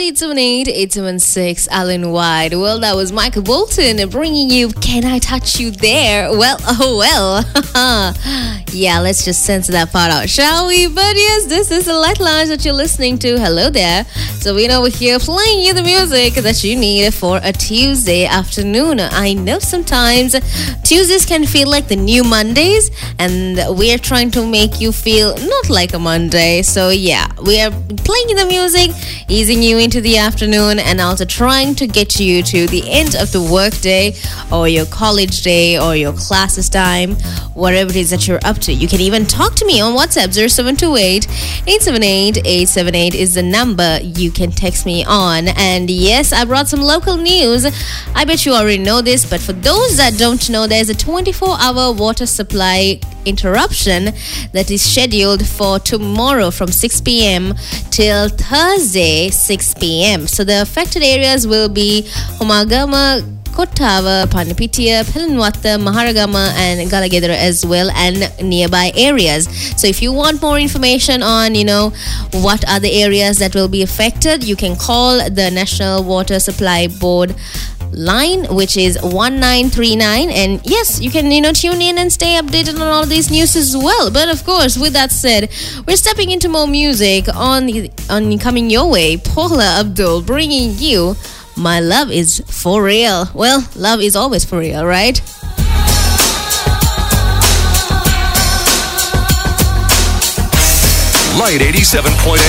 878-876 Alan White. Well, that was Michael Bolton bringing you Can I Touch You There? Well, oh well. Yeah, let's just censor that part out, shall we? But yes, this is the Light Lounge that you're listening to. Hello there. So we're over here playing you the music that you need for a Tuesday afternoon. I know sometimes Tuesdays can feel like the new Mondays, and we're trying to make you feel not like a Monday. So yeah, we are playing you the music, easing you into the afternoon, and also trying to get you to the end of the work day or your college day or your classes time, whatever it is that you're up to. You can even talk to me on WhatsApp. 0728-878-878 is the number you can text me on. And yes, I brought some local news. I bet you already know this, but for those that don't know, there's a 24-hour water supply interruption that is scheduled for tomorrow from 6 p.m. till Thursday 6 p.m. So the affected areas will be Humagama, Kottava, Panapitia, Pelinwata, Maharagama and Galagedra as well, and nearby areas. So if you want more information on, what are the areas that will be affected, you can call the National Water Supply Board line, which is 1939, and yes, you can tune in and stay updated on all these news as well. But of course, with that said, we're stepping into more music on coming your way. Paula Abdul bringing you My Love Is For Real. Well, love is always for real, right? Light 87.8